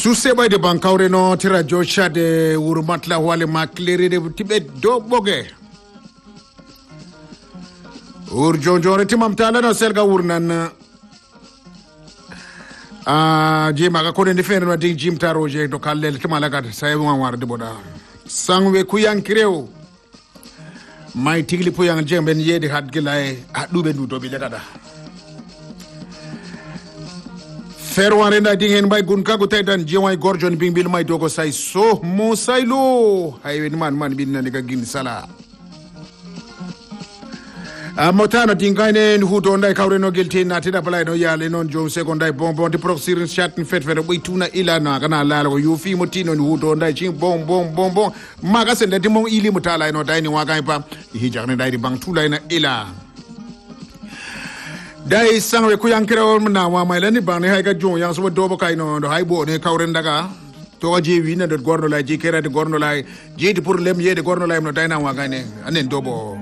Suseba de bankaure no tira Joshua de urmatla wale makleri de tibet do boge. Urjonjore timamtala no selga urnan. Jima ka kone defender no ding Jim Taroje do kalel timalaga sayebu ngwar de boda. Sangwe kuyang kireo. Mai tigli puyang jemben yedi hadgilay adube du do bilagada. Ferware na dingen bay gunka go taydan jiway gorjon bingbil may dogo say so mo saylo hay man bin na ga gin sala motano dingane hu do nday kawre no gelti na tida balay no yale non jom secondai bonbon de proxirin chat fet way tuna ilana kana lala ko yufi motino hu do nday chin bon maga sen de mon ili mutala no dayni waga pa hijarne daydi bang tulay na ila dai sangwe ku yankere on na wa mai lani bani hay ga jon yang so do ba kay no do hay bo ne kawren daga to je wi na de gorno la je kera de gorno la je de pour lem ye de gorno la no dai na wa ga ne anen do bo